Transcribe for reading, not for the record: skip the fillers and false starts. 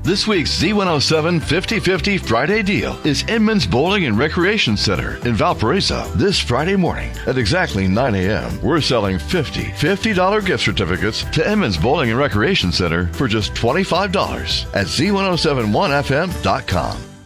This week's Z107 50-50 Friday deal is Inman's Bowling and Recreation Center in Valparaiso. This Friday morning at exactly 9 a.m., we're selling $50 gift certificates to Inman's Bowling and Recreation Center for just $25 at Z1071FM.com.